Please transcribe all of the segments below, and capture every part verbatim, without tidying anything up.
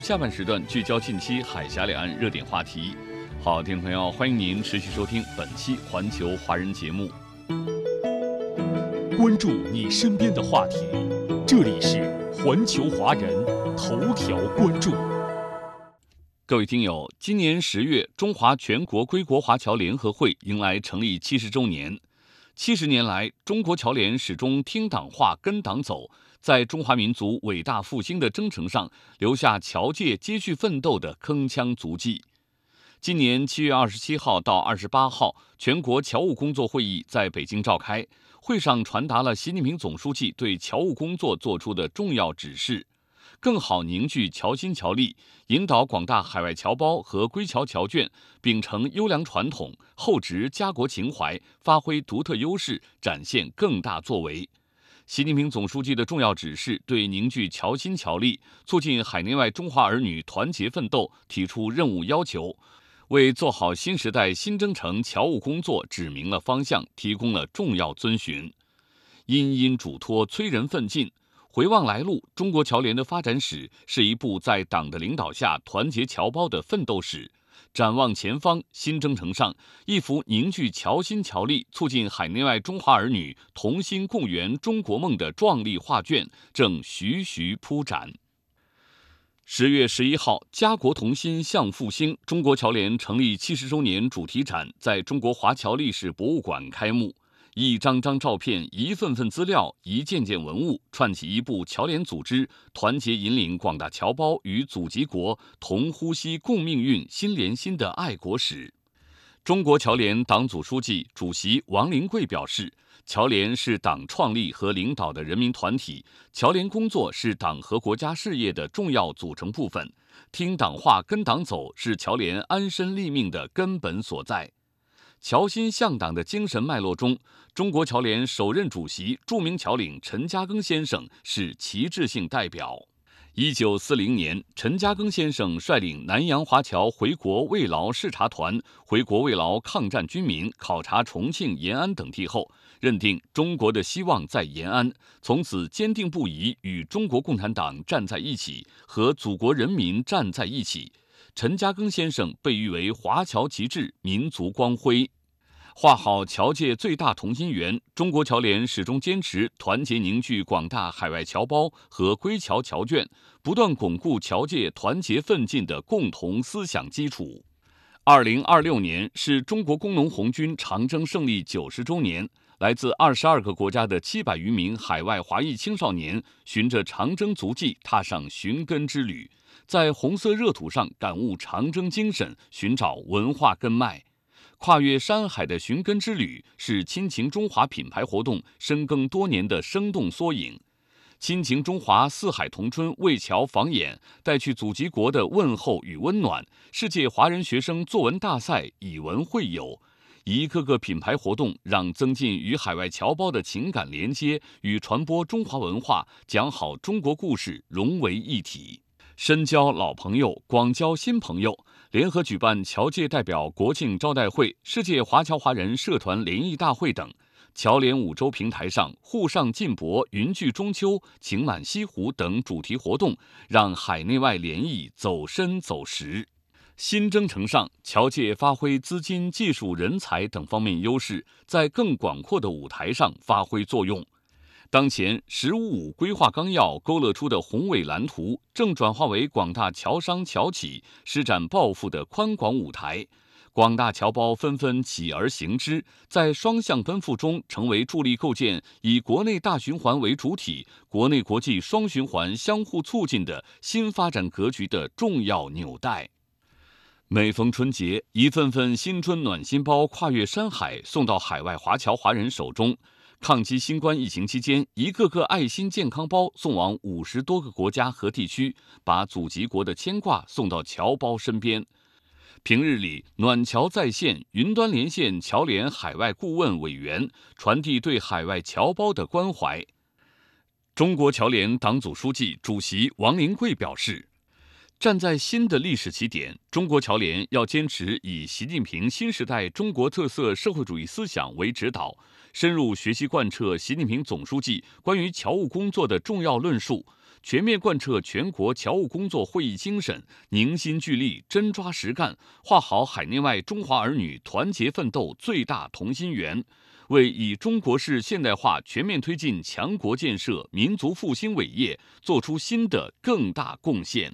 下半时段聚焦近期海峡两岸热点话题。好，听众朋友，欢迎您持续收听本期环球华人节目。 关注你身边的话题，这里是环球华人头条关注。 各位听友，今年十月，中华全国归国华侨联合会迎来成立七十周年。七十年来，中国侨联始终听党话、跟党走，在中华民族伟大复兴的征程上留下侨界接续奋斗的铿锵足迹。今年七月二十七号到二十八号，全国侨务工作会议在北京召开，会上传达了习近平总书记对侨务工作作出的重要指示，更好凝聚侨心侨力，引导广大海外侨胞和归侨侨眷秉承优良传统，厚植家国情怀，发挥独特优势，展现更大作为。习近平总书记的重要指示对凝聚侨心侨力、促进海内外中华儿女团结奋斗提出任务要求，为做好新时代新征程侨务工作指明了方向，提供了重要遵循。殷殷嘱托，催人奋进。回望来路，中国侨联的发展史是一部在党的领导下团结侨胞的奋斗史；展望前方，新征程上，一幅凝聚侨心侨力、促进海内外中华儿女同心共圆中国梦的壮丽画卷正徐徐铺展。十月十一号，家国同心向复兴中国侨联成立七十周年主题展在中国华侨历史博物馆开幕。一张张照片，一份份资料，一件件文物，串起一部侨联组织团结引领广大侨胞与祖籍国同呼吸共命运、心连心的爱国史。中国侨联党组书记、主席王灵桂表示，侨联是党创立和领导的人民团体，侨联工作是党和国家事业的重要组成部分，听党话、跟党走是侨联安身立命的根本所在。侨心向党的精神脉络中，中国侨联首任主席、著名侨领陈嘉庚先生是旗帜性代表。一九四零年，陈嘉庚先生率领南洋华侨回国慰劳视察团回国慰劳抗战军民，考察重庆、延安等地后，认定中国的希望在延安，从此坚定不移与中国共产党站在一起，和祖国人民站在一起。陈嘉庚先生被誉为华侨旗帜、民族光辉。画好侨界最大同心圆，中国侨联始终坚持团结凝聚广大海外侨胞和归侨侨眷，不断巩固侨界团结奋进的共同思想基础。二零二六年是中国工农红军长征胜利九十周年，来自二十二个国家的七百余名海外华裔青少年，循着长征足迹踏上寻根之旅，在红色热土上感悟长征精神，寻找文化根脉。跨越山海的寻根之旅是亲情中华品牌活动深耕多年的生动缩影。亲情中华四海同春为侨访演，带去祖籍国的问候与温暖。世界华人学生作文大赛以文会友，一个个品牌活动让增进与海外侨胞的情感连接与传播中华文化、讲好中国故事融为一体。深交老朋友，广交新朋友，联合举办侨界代表国庆招待会、世界华侨华人社团联谊大会等。侨联五洲平台上，沪上晋博、云聚中秋、情满西湖等主题活动，让海内外联谊走深走实。新征程上，侨界发挥资金、技术、人才等方面优势，在更广阔的舞台上发挥作用。当前“十五五”规划纲要勾勒出的宏伟蓝图，正转化为广大侨商侨企施展抱负的宽广舞台。广大侨胞纷纷起而行之，在双向奔赴中，成为助力构建以国内大循环为主体、国内国际双循环相互促进的新发展格局的重要纽带。每逢春节，一份份新春暖心包跨越山海，送到海外华侨华人手中。抗击新冠疫情期间，一个个爱心健康包送往五十多个国家和地区，把祖籍国的牵挂送到侨胞身边。平日里，暖侨在线，云端连线侨联海外顾问委员，传递对海外侨胞的关怀。中国侨联党组书记、主席王灵桂表示，站在新的历史起点，中国侨联要坚持以习近平新时代中国特色社会主义思想为指导，深入学习贯彻习近平总书记关于侨务工作的重要论述， 全面贯彻全国侨务工作会议精神，凝心聚力，真抓实干，画好海内外中华儿女团结奋斗最大同心圆，为以中国式现代化全面推进强国建设、民族复兴伟业做出新的更大贡献。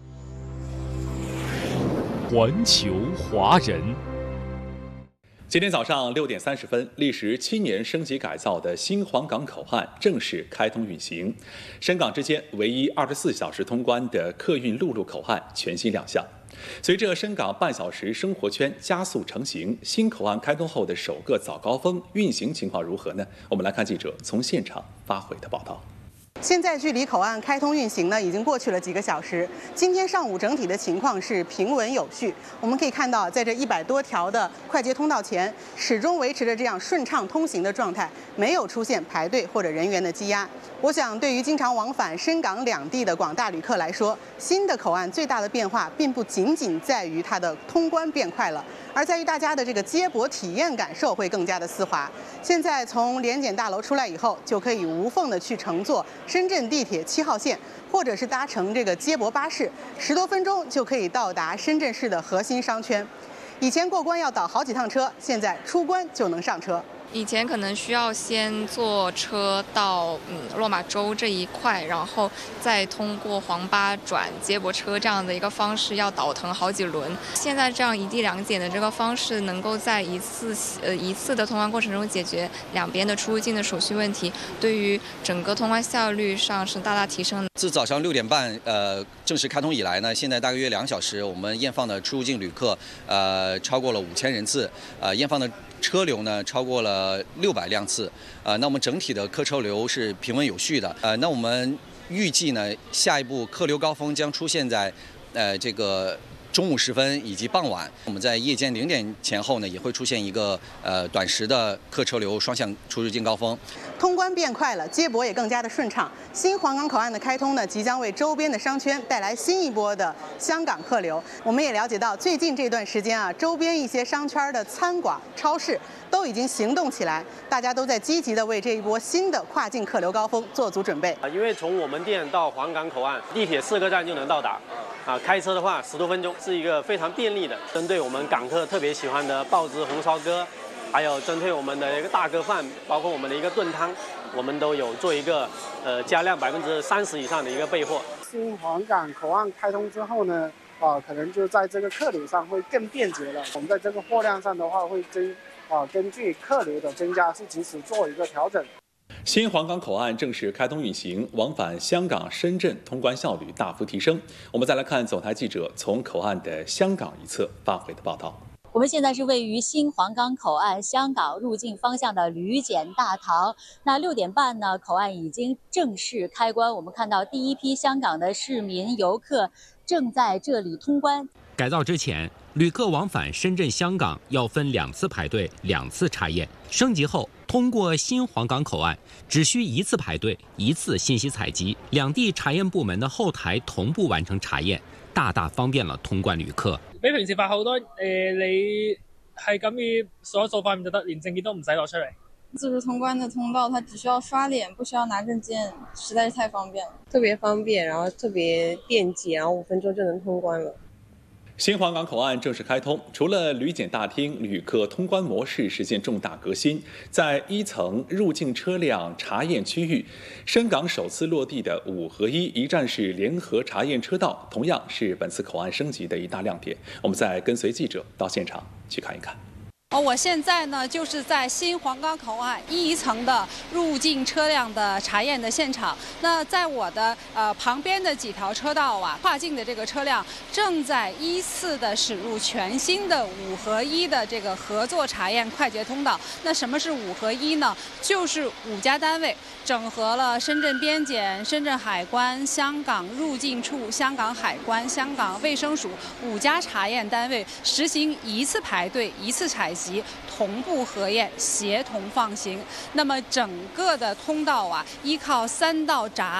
环球华人。 今天早上六点三十分，历时七年升级改造的新皇岗口岸正式开通运行，深港之间唯一二十四小时通关的客运陆路口岸全新亮相。随着深港半小时生活圈加速成型，新口岸开通后的首个早高峰运行情况如何呢？我们来看记者从现场发回的报道。 现在距离口岸开通运行呢，已经过去了几个小时。今天上午整体的情况是平稳有序。我们可以看到，在这一百多条的快捷通道前，始终维持着这样顺畅通行的状态，没有出现排队或者人员的积压。我想，对于经常往返深港两地的广大旅客来说，新的口岸最大的变化，并不仅仅在于它的通关变快了，而在于大家的这个接驳体验感受会更加的丝滑。现在从联检大楼出来以后，就可以无缝的去乘坐深圳地铁七号线，或者是搭乘这个接驳巴士，十多分钟就可以到达深圳市的核心商圈。以前过关要倒好几趟车，现在出关就能上车。 以前可能需要先坐车到嗯落马洲这一块，然后再通过黄巴转接驳车这样的一个方式，要倒腾好几轮。现在这样一地两检的这个方式，能够在一次呃一次的通关过程中解决两边的出入境的手续问题，对于整个通关效率上是大大提升的。 自早上六点半呃正式开通以来呢，现在大约两小时，我们验放的出入境旅客呃超过了五千人次，呃验放的车流呢超过了六百辆次，呃，那我们整体的客车流是平稳有序的，呃，那我们预计呢，下一步客流高峰将出现在，呃，这个中午时分以及傍晚，我们在夜间零点前后呢，也会出现一个呃短时的客车流双向出入境高峰。 通关变快了，接驳也更加的顺畅。新皇岗口岸的开通呢，即将为周边的商圈带来新一波的香港客流。我们也了解到，最近这段时间啊，周边一些商圈的餐馆、超市都已经行动起来，大家都在积极的为这一波新的跨境客流高峰做足准备。 啊，因为从我们店到皇岗口岸，地铁四个站就能到达。啊，开车的话十多分钟，是一个非常便利的。针对我们港客特别喜欢的爆汁红烧鸽，还有针对我们的一个大鸽饭，包括我们的一个炖汤，我们都有做一个呃加量百分之三十以上的一个备货。 新皇岗口岸开通之后呢，啊，可能就在这个客流上会更便捷了。我们在这个货量上的话，会增啊根据客流的增加，是及时做一个调整。 新皇岗口岸正式开通运行，往返香港、深圳通关效率大幅提升。我们再来看总台记者从口岸的香港一侧发回的报道。 我们现在是位于新皇岗口岸香港入境方向的旅检大堂。那六点半呢，口岸已经正式开关。我们看到第一批香港的市民游客正在这里通关。 改造之前，旅客往返深圳、香港要分两次排队、两次查验。升级后，通过新皇岗口岸，只需一次排队、一次信息采集，两地查验部门的後台同步完成查驗，大大方便了通關旅客。 比平時快好多，誒、呃、你係咁嘅所有做法面就得，連證件都唔使攞出嚟。 自助通關的通道，它只需要刷臉，不需要拿證件，實在是太方便了， 特別方便，然後特別便捷，然後五分鐘就能通關了。 新皇岗口岸正式开通，除了旅检大厅，旅客通关模式实现重大革新。在一层入境车辆查验区域，深港首次落地的五合一一站式联合查验车道，同样是本次口岸升级的一大亮点。我们再跟随记者到现场去看一看。 哦，我现在呢就是在新皇岗口岸一层的入境车辆的查验的现场。那在我的呃旁边的几条车道啊，跨境的这个车辆正在依次的驶入全新的五合一的这个合作查验快捷通道。那什么是五合一呢？就是五家单位整合了深圳边检、深圳海关、香港入境处、香港海关、香港卫生署五家查验单位，实行一次排队、一次采集。同步核验，协同放行。那么整个的通道啊，依靠三道闸，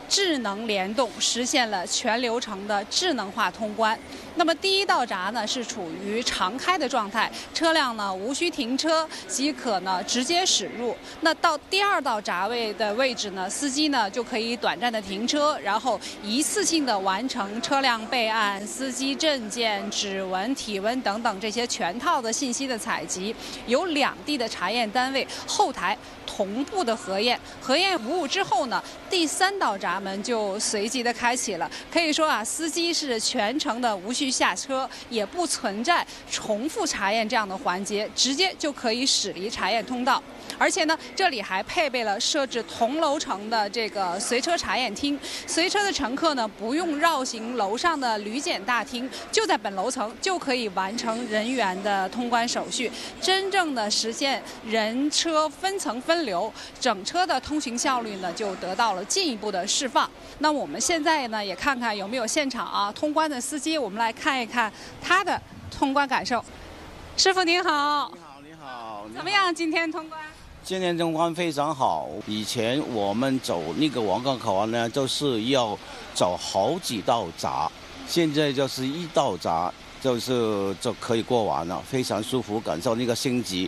智能联动，实现了全流程的智能化通关。那么第一道闸呢是处于常开的状态，车辆呢无需停车即可呢直接驶入。那到第二道闸位的位置呢，司机呢就可以短暂的停车，然后一次性的完成车辆备案、司机证件、指纹、体温等等这些全套的信息的采集，由两地的查验单位后台同步的核验。核验无误之后呢，第三道闸门就随即的开启了。可以说啊，司机是全程的无需下车，也不存在重复查验这样的环节，直接就可以驶离查验通道。而且呢，这里还配备了设置同楼层的这个随车查验厅，随车的乘客呢不用绕行楼上的旅检大厅，就在本楼层就可以完成人员的通关手续，真正的实现人车分层分流，整车的通行效率呢就得到了进一步的释放。那我们现在呢也看看有没有现场啊通关的司机，我们来看一看他的通关感受。师傅您好。 你好，你好。 怎么样？今天通关？ 今天通关非常好。以前我们走那个皇岗口岸呢，就是要走好几道闸，现在就是一道闸，就是就可以过完了，非常舒服，感受那个升级。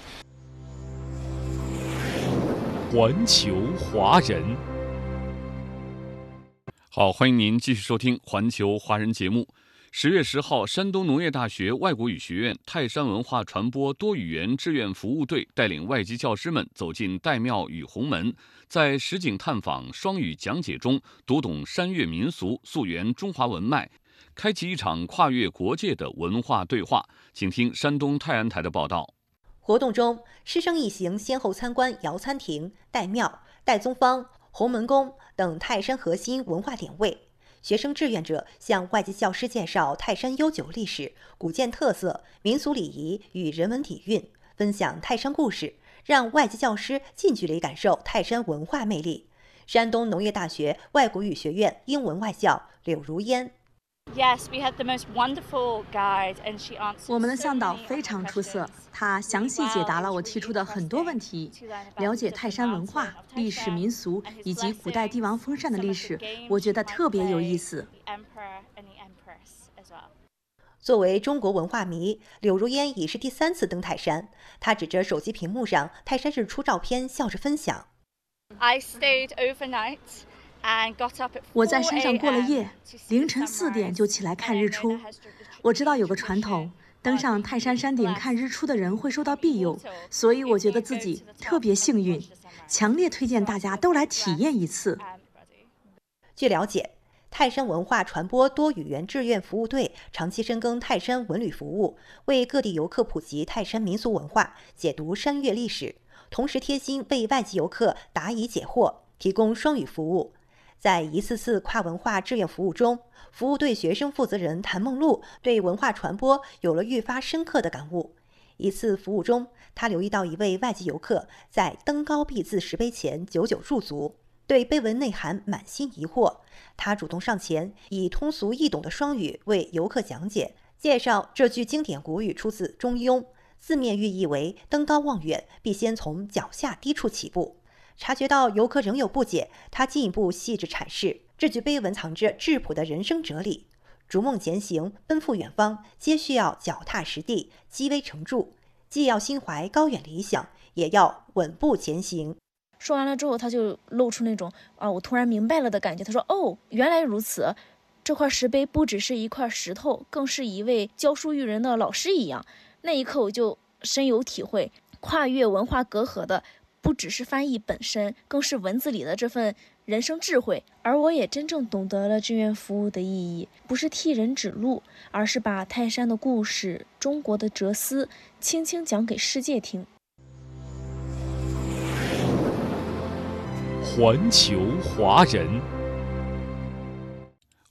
环球华人， 好，欢迎您继续收听环球华人节目。十月十号，山东农业大学外国语学院泰山文化传播多语言志愿服务队带领外籍教师们走进岱庙与鸿门，在实景探访、双语讲解中读懂山岳民俗，溯源中华文脉，开启一场跨越国界的文化对话。请听山东泰安台的报道。 活动中，师生一行先后参观瑶参亭、岱庙、岱宗坊、鸿门宫等泰山核心文化点位。学生志愿者向外籍教师介绍泰山悠久历史、古建特色、民俗礼仪与人文底蕴，分享泰山故事，让外籍教师近距离感受泰山文化魅力。山东农业大学外国语学院英文外教柳如烟。 我们的向导非常出色，他详细解答了我提出的很多问题，了解泰山文化、历史民俗以及古代帝王封禅的历史，我觉得特别有意思。 作为中国文化迷，柳如烟已是第三次登泰山。她指着手机屏幕上泰山日出照片，笑着分享。 我在山上过了夜，凌晨四点就起来看日出。我知道有个传统，登上泰山山顶看日出的人会受到庇佑，所以我觉得自己特别幸运，强烈推荐大家都来体验一次。 据了解，泰山文化传播多语言志愿服务队长期深耕泰山文旅服务，为各地游客普及泰山民俗文化，解读山岳历史，同时贴心为外籍游客答疑解惑，提供双语服务。在一次次跨文化志愿服务中，服务队学生负责人谭梦露对文化传播有了愈发深刻的感悟。一次服务中，他留意到一位外籍游客在登高壁字石碑前久久驻足，对碑文内涵满心疑惑。他主动上前，以通俗易懂的双语为游客讲解，介绍这句经典古语出自《中庸》，字面寓意为登高望远必先从脚下低处起步。察觉到游客仍有不解，他进一步细致阐释，这句碑文藏着质朴的人生哲理：逐梦前行，奔赴远方，皆需要脚踏实地，积微成著，既要心怀高远理想，也要稳步前行。 说完了之后，他就露出那种啊，我突然明白了的感觉。他说：“哦，原来如此，这块石碑不只是一块石头，更是一位教书育人的老师一样。”那一刻，我就深有体会，跨越文化隔阂的不只是翻译本身，更是文字里的这份人生智慧。而我也真正懂得了志愿服务的意义，不是替人指路，而是把泰山的故事、中国的哲思轻轻讲给世界听。 环球华人，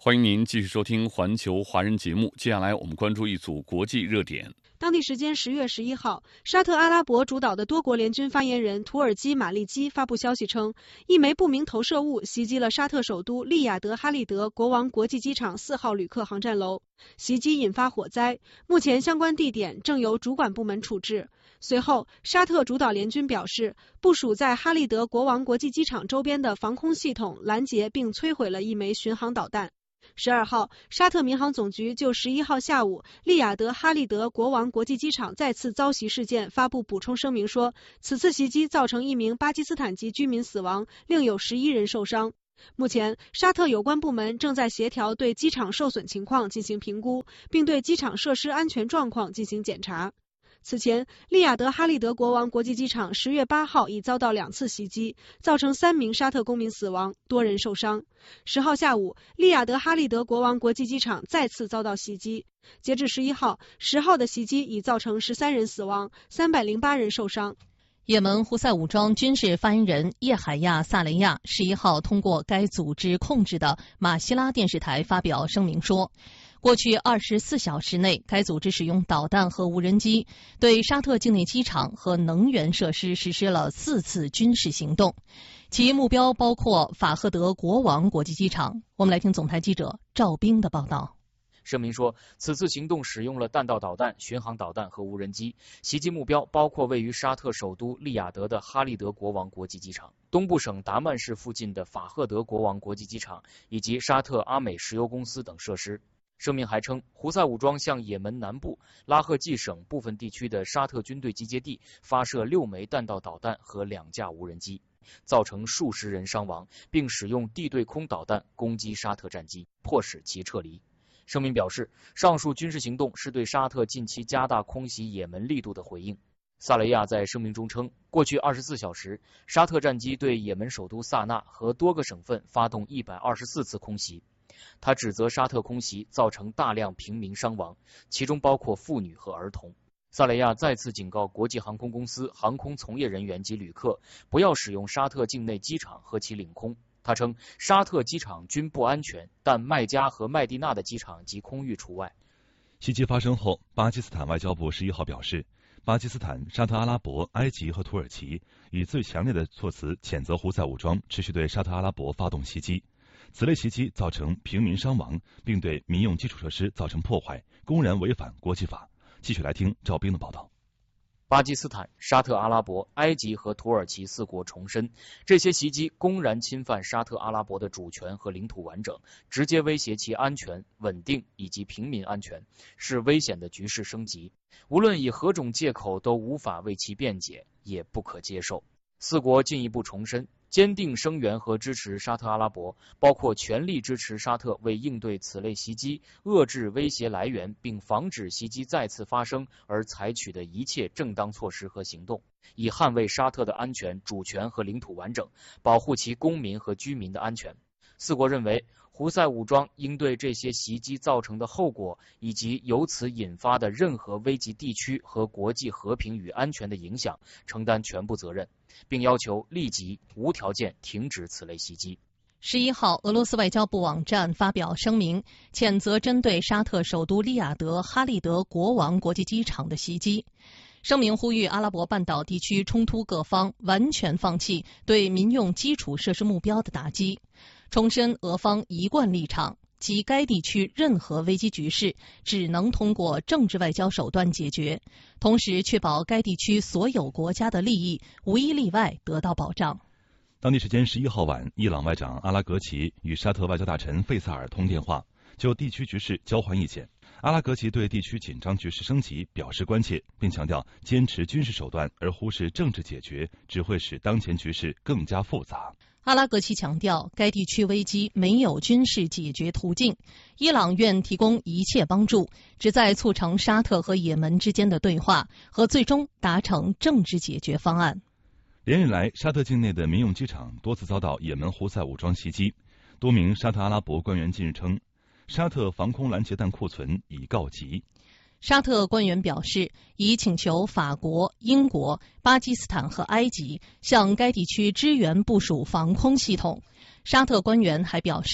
欢迎您继续收听环球华人节目。接下来我们关注一组国际热点。 当地时间十月十一号，沙特阿拉伯主导的多国联军发言人土耳其马利基发布消息称，一枚不明投射物袭击了沙特首都利雅得哈利德国王国际机场四号旅客航站楼，袭击引发火灾，目前相关地点正由主管部门处置。随后，沙特主导联军表示，部署在哈利德国王国际机场周边的防空系统拦截并摧毁了一枚巡航导弹。十二号，沙特民航总局就十一号下午利雅得哈利德国王国际机场再次遭袭事件发布补充声明说，此次袭击造成一名巴基斯坦籍居民死亡，另有十一人受伤。目前，沙特有关部门正在协调对机场受损情况进行评估，并对机场设施安全状况进行检查。此前，利雅得哈利德国王国际机场十月八号已遭到两次袭击，造成三名沙特公民死亡，多人受伤。十号下午，利雅得哈利德国王国际机场再次遭到袭击。截至十一号，十号的袭击已造成十三人死亡，三百零八人受伤。 也门胡塞武装军事发言人叶海亚·萨雷亚十一号通过该组织控制的马希拉电视台发表声明说，过去二十四小时内，该组织使用导弹和无人机对沙特境内机场和能源设施实施了四次军事行动，其目标包括法赫德国王国际机场。我们来听总台记者赵冰的报道。 声明说，此次行动使用了弹道导弹、巡航导弹和无人机，袭击目标包括位于沙特首都利雅得的哈利德国王国际机场、东部省达曼市附近的法赫德国王国际机场以及沙特阿美石油公司等设施。声明还称，胡塞武装向也门南部拉赫季省部分地区的沙特军队集结地发射六枚弹道导弹和两架无人机，造成数十人伤亡，并使用地对空导弹攻击沙特战机，迫使其撤离。声明表示，上述军事行动是对沙特近期加大空袭也门力度的回应。萨雷亚在声明中称，过去二十四小时，沙特战机对也门首都萨那和多个省份发动一百二十四次空袭。他指责沙特空袭造成大量平民伤亡，其中包括妇女和儿童。萨雷亚再次警告国际航空公司、航空从业人员及旅客，不要使用沙特境内机场和其领空。他称，沙特机场均不安全，但麦加和麦地那的机场及空域除外。 袭击发生后，巴基斯坦外交部十一号表示，巴基斯坦、沙特阿拉伯、埃及和土耳其以最强烈的措辞谴责胡塞武装持续对沙特阿拉伯发动袭击。此类袭击造成平民伤亡，并对民用基础设施造成破坏，公然违反国际法。继续来听赵冰的报道。 巴基斯坦、沙特阿拉伯、埃及和土耳其四国重申，这些袭击公然侵犯沙特阿拉伯的主权和领土完整，直接威胁其安全、稳定以及平民安全，是危险的局势升级。无论以何种借口都无法为其辩解，也不可接受。四国进一步重申，坚定声援和支持沙特阿拉伯，包括全力支持沙特为应对此类袭击、遏制威胁来源并防止袭击再次发生而采取的一切正当措施和行动，以捍卫沙特的安全、主权和领土完整，保护其公民和居民的安全。四国认为，胡塞武装应对这些袭击造成的后果以及由此引发的任何危及地区和国际和平与安全的影响承担全部责任，并要求立即无条件停止此类袭击。 十一号，俄罗斯外交部网站发表声明，谴责针对沙特首都利雅得哈利德国王国际机场的袭击。声明呼吁阿拉伯半岛地区冲突各方完全放弃对民用基础设施目标的打击，重申俄方一贯立场，即该地区任何危机局势只能通过政治外交手段解决，同时确保该地区所有国家的利益无一例外得到保障。 当地时间十一号晚，伊朗外长阿拉格齐与沙特外交大臣费萨尔通电话，就地区局势交换意见。阿拉格齐对地区紧张局势升级表示关切，并强调坚持军事手段而忽视政治解决只会使当前局势更加复杂。 阿拉格齐强调，该地区危机没有军事解决途径，伊朗愿提供一切帮助，旨在促成沙特和也门之间的对话和最终达成政治解决方案。 连日来，沙特境内的民用机场多次遭到也门胡塞武装袭击。多名沙特阿拉伯官员近日称，沙特防空拦截弹库存已告急。 沙特官员表示，已请求法国、英国、巴基斯坦和埃及向该地区支援部署防空系统。沙特官员还表示，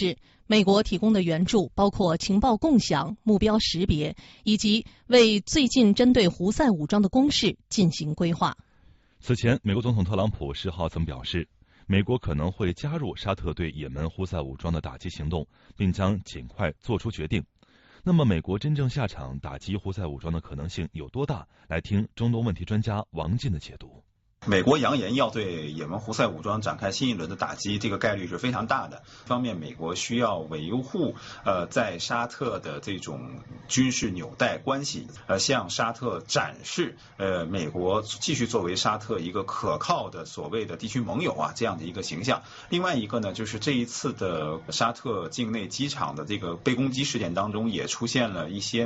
美国提供的援助包括情报共享、目标识别，以及为最近针对胡塞武装的攻势进行规划。 此前，美国总统特朗普十号曾表示，美国可能会加入沙特对也门胡塞武装的打击行动，并将尽快做出决定。那么，美国真正下场打击胡塞武装的可能性有多大？来听中东问题专家王进的解读。 美国扬言要对也门胡塞武装展开新一轮的打击，这个概率是非常大的。一方面，美国需要维护呃在沙特的这种军事纽带关系，呃向沙特展示呃美国继续作为沙特一个可靠的所谓的地区盟友啊这样的一个形象。另外一个呢，就是这一次的沙特境内机场的这个被攻击事件当中，也出现了一些